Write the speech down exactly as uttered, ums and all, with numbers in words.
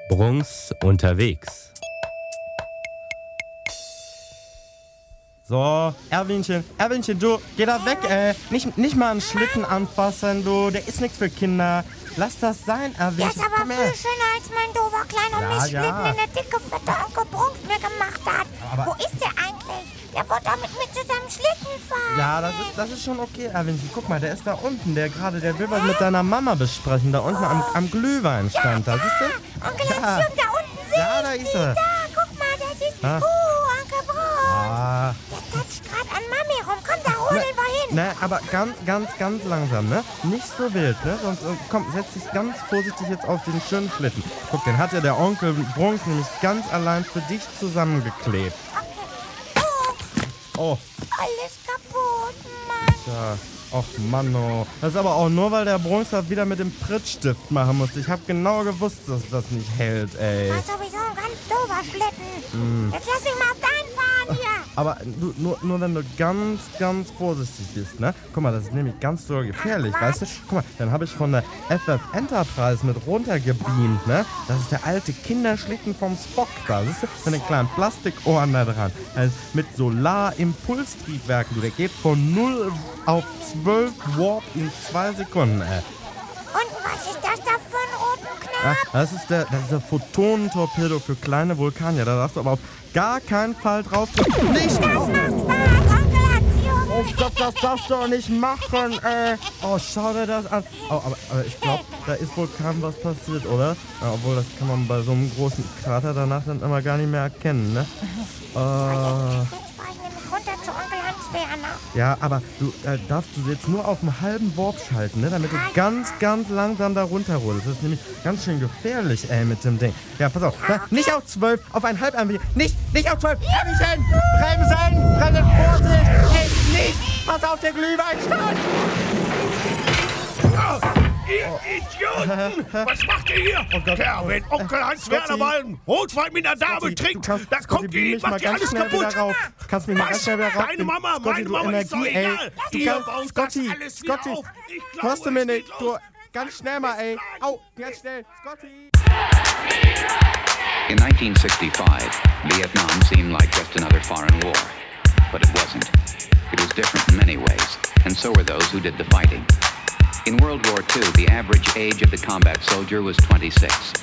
Brunks unterwegs. So, Erwinchen, Erwinchen, du, geh da weg, ey. Nicht, nicht mal einen Schlitten anfassen, du. Der ist nichts für Kinder. Lass das sein, Erwinchen. Der ist aber Komm viel her. schöner als mein doofer kleiner Ja, Mistschlitten, ja. den der dicke, fette Onkel Brunks mir gemacht hat. Aber- Wo ist der eigentlich? Der wollte doch mit mir zusammen Schlitten fahren. Ja, das ist, das ist schon okay, Erwinchen. Guck mal, der ist da unten. Der gerade, der will was mit deiner Mama besprechen. Da unten am, am Glühweinstand. Da, siehst du? Onkel Ja. Hans-Jürgen, da unten sehe Ja, ich da ist sie. er. Da, guck mal, das ist... Ah. Uh, Onkel Brunks. Ah. Der toucht gerade an Mami rum. Komm, da holen wir hin. Ne, aber ganz, ganz, ganz langsam, ne? Nicht so wild, ne? Sonst, äh, komm, setz dich ganz vorsichtig jetzt auf den schönen Schlitten. Guck, den hat ja der Onkel Brunks nämlich ganz allein für dich zusammengeklebt. Oh, Alles kaputt, Mann. tja. Och, Mann, oh. Das ist aber auch nur, weil der Brunks das wieder mit dem Prittstift machen musste. Ich hab genau gewusst, dass das nicht hält, ey. Das ist sowieso ein ganz doofer Schlitten. Jetzt lass mich mal auf deinen fahren hier. Aber du, nur, nur wenn du ganz, ganz vorsichtig bist, ne? Guck mal, das ist nämlich ganz doll gefährlich, weißt du? Guck mal, dann habe ich von der F F Enterprise mit runtergebeamt, ne? Das ist der alte Kinderschlitten vom Spock da, siehst du? Mit den kleinen Plastikohren da dran. Also mit Solar-Impulstriebwerken, du, der geht von null auf zwölf Warp in zwei Sekunden, ey. Und was ist das da für ein roten Knopf? Ja, das ist der, das ist der Photonentorpedo für kleine Vulkanier. Da darfst du aber auf gar keinen Fall drauf drücken. Nicht! Das macht Spaß, Onkel Hans-Jürgen. Oh Gott, das darfst du doch nicht machen, ey. Oh, schau dir das an. Oh, aber, aber ich glaube, da ist wohl kaum was passiert, oder? Ja, obwohl, das kann man bei so einem großen Krater danach dann immer gar nicht mehr erkennen, ne? Äh, Jetzt fahr ich nämlich runter zu Onkel Hans-Werner. ja, aber du äh, darfst du jetzt nur auf einen halben Warp schalten, ne? Damit du ganz, ganz langsam da runterrollst. Das ist nämlich ganz schön gefährlich, ey, mit dem Ding. Ja, pass auf. Na, nicht auf zwölf, auf ein halb ein Nicht, nicht auf zwölf. Bremsen! Bremsen! Bremsen! Vorsicht! Ey, nicht! Pass auf, der Glühweinstand! Ihr Idioten! Was macht ihr hier? Oh Gott. Kerl, wenn Onkel Hans-Werner Scotty. mal einen Rotwein mit einer Dame Scotty, trinkt, du kannst- das Scotty, kommt beam ihr, mich mal macht ihr ganz alles schnell kaputt. wieder rauf. Kannst mich mal ganz Was? schnell wieder rauf. Deine Mama, Scotty, meine du Mama ist doch Energie, ey. egal. Du Ihr kannst, baut Scotty, das alles wieder Scotty, auf. Ich glaube, hörst du es mir geht nicht? los. Du, ganz schnell mal, ey. Au, ganz schnell. Scotty. In nineteen sixty-five, Vietnam seemed like just another foreign war. But it wasn't. It was different in many ways, and so were those who did the fighting. In World War Two, the average age of the combat soldier was twenty-six.